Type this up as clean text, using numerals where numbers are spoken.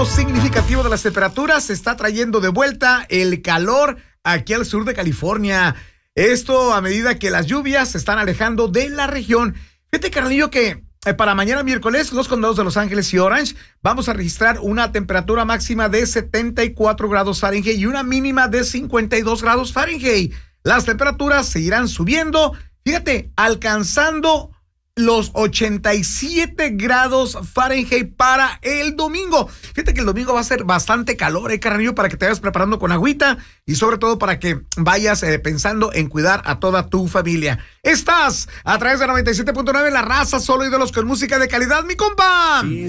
aumento significativo de las temperaturas se está trayendo de vuelta el calor aquí al sur de California. Esto a medida que las lluvias se están alejando de la región. Fíjate, carnalillo, que para mañana miércoles, los condados de Los Ángeles y Orange vamos a registrar una temperatura máxima de 74 grados Fahrenheit y una mínima de 52 grados Fahrenheit. Las temperaturas seguirán subiendo, fíjate, alcanzando los 87 grados Fahrenheit para el domingo. Fíjate que el domingo va a ser bastante calor, carnalillo, para que te vayas preparando con agüita y sobre todo para que vayas pensando en cuidar a toda tu familia. Estás a través de 97.9 La Raza, solo ídolos con música de calidad, mi compa.